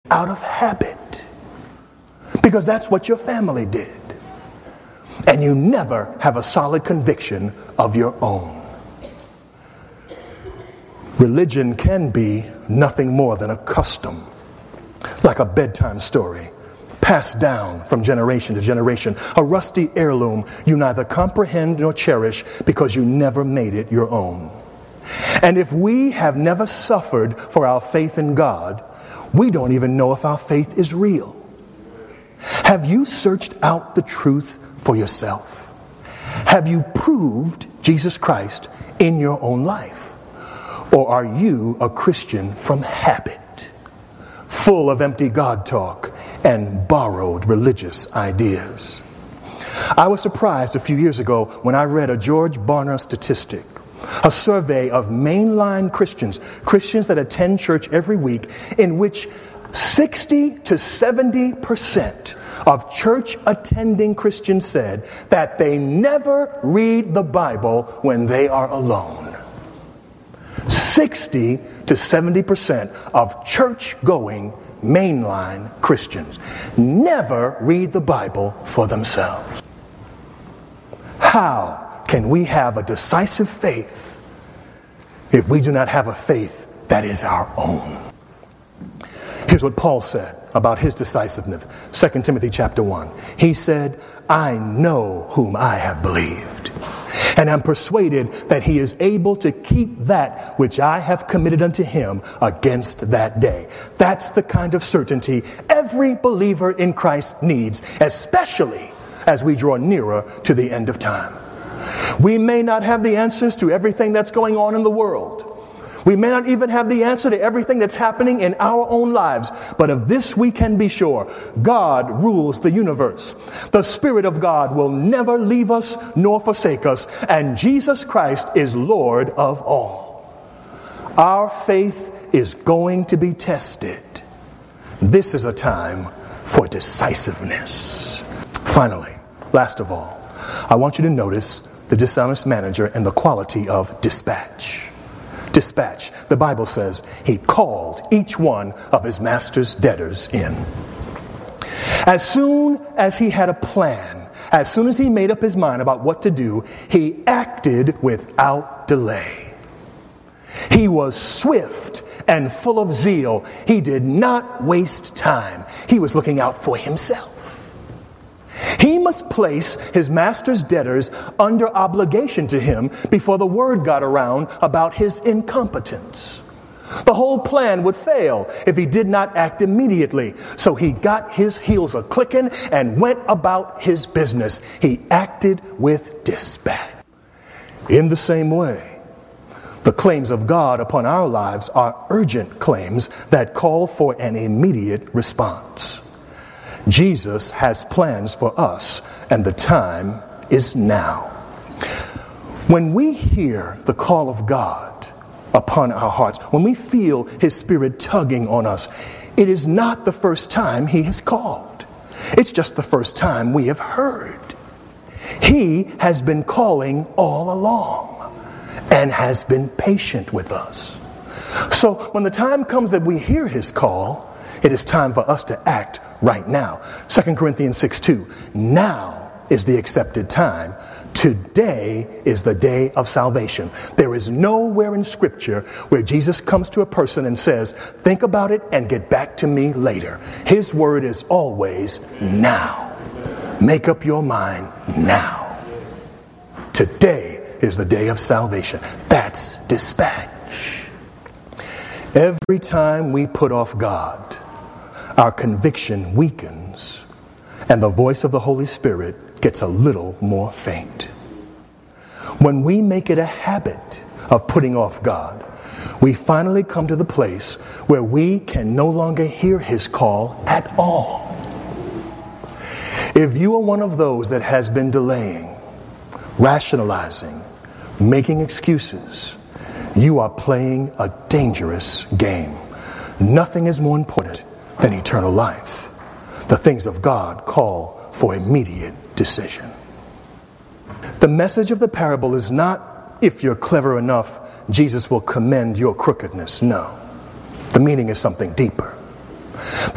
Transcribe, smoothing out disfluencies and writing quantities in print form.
out of habit, because that's what your family did. And you never have a solid conviction of your own. Religion can be nothing more than a custom, like a bedtime story, passed down from generation to generation, a rusty heirloom you neither comprehend nor cherish because you never made it your own. And if we have never suffered for our faith in God, we don't even know if our faith is real. Have you searched out the truth for yourself? Have you proved Jesus Christ in your own life? Or are you a Christian from habit, full of empty God talk and borrowed religious ideas? I was surprised a few years ago when I read a George Barna statistic, a survey of mainline Christians that attend church every week, in which 60 to 70% of church-attending Christians said that they never read the Bible when they are alone. 60 to 70% of church-going mainline Christians never read the Bible for themselves. How can we have a decisive faith if we do not have a faith that is our own? Here's what Paul said about his decisiveness. 2 Timothy chapter 1. He said, I know whom I have believed, and am persuaded that he is able to keep that which I have committed unto him against that day. That's the kind of certainty every believer in Christ needs, especially as we draw nearer to the end of time. We may not have the answers to everything that's going on in the world. We may not even have the answer to everything that's happening in our own lives. But of this we can be sure. God rules the universe. The Spirit of God will never leave us nor forsake us. And Jesus Christ is Lord of all. Our faith is going to be tested. This is a time for decisiveness. Finally, last of all, I want you to notice the dishonest manager and the quality of dispatch. Dispatch. The Bible says he called each one of his master's debtors in. As soon as he had a plan, as soon as he made up his mind about what to do, he acted without delay. He was swift and full of zeal. He did not waste time. He was looking out for himself. He must place his master's debtors under obligation to him before the word got around about his incompetence. The whole plan would fail if he did not act immediately. So he got his heels a-clicking and went about his business. He acted with dispatch. In the same way, the claims of God upon our lives are urgent claims that call for an immediate response. Jesus has plans for us, and the time is now. When we hear the call of God upon our hearts, when we feel His Spirit tugging on us, it is not the first time He has called. It's just the first time we have heard. He has been calling all along and has been patient with us. So when the time comes that we hear His call, it is time for us to act right now. 2 Corinthians 6:2. Now is the accepted time. Today is the day of salvation. There is nowhere in Scripture where Jesus comes to a person and says, think about it and get back to me later. His word is always now. Make up your mind now. Today is the day of salvation. That's dispatch. Every time we put off God, our conviction weakens, and the voice of the Holy Spirit gets a little more faint. When we make it a habit of putting off God, we finally come to the place where we can no longer hear His call at all. If you are one of those that has been delaying, rationalizing, making excuses, you are playing a dangerous game. Nothing is more important than eternal life. The things of God call for immediate decision. The message of the parable is not, if you're clever enough, Jesus will commend your crookedness. No. The meaning is something deeper.